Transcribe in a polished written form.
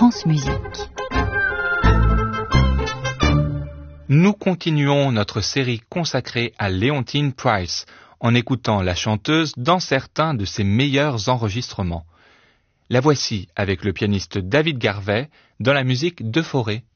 France Musique. Nous continuons notre série consacrée à Leontine Price en écoutant la chanteuse dans certains de ses meilleurs enregistrements. La voici avec le pianiste David Garvey dans la musique de Fauré.